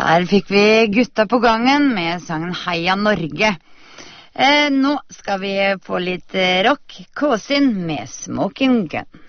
Der fikk vi gutta på gangen med sangen Heia Norge. Nå skal vi få litt rock. Kåsin med Smoking Gun.